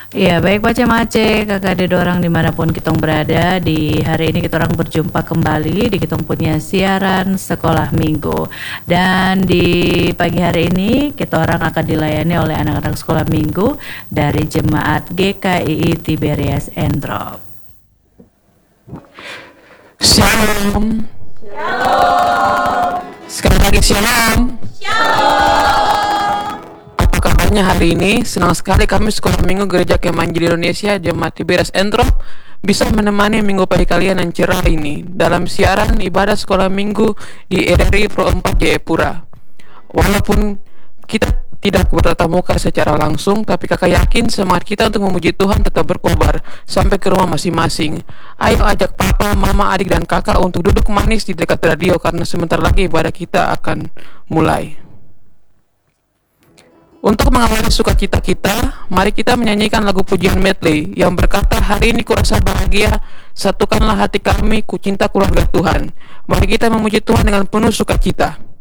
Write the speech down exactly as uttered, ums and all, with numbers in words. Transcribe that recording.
Iya, baik Mace-Mace, kakak ada orang dimanapun kita berada. Di hari ini kita orang berjumpa kembali di kita punya siaran sekolah minggu. Dan di pagi hari ini kita orang akan dilayani oleh anak-anak sekolah minggu dari jemaat G K I I Tiberias Entrop. Shalom. Shalom. Sekali lagi shalom. Apa kabarnya hari ini? Senang sekali kami sekolah minggu Gereja Kemanjil Indonesia Jemaat Tiberias Entrop bisa menemani minggu pagi kalian yang cerah ini dalam siaran ibadah sekolah minggu di R R I Pro empat Jayapura. Walaupun kita tidak bertatap muka secara langsung, tapi kakak yakin semangat kita untuk memuji Tuhan tetap berkobar sampai ke rumah masing-masing. Ayo ajak papa, mama, adik, dan kakak untuk duduk manis di dekat radio karena sebentar lagi ibadah kita akan mulai. Untuk mengawali sukacita kita, mari kita menyanyikan lagu pujian medley yang berkata, hari ini kurasa bahagia, satukanlah hati kami, ku cinta keluarga Tuhan. Mari kita memuji Tuhan dengan penuh sukacita.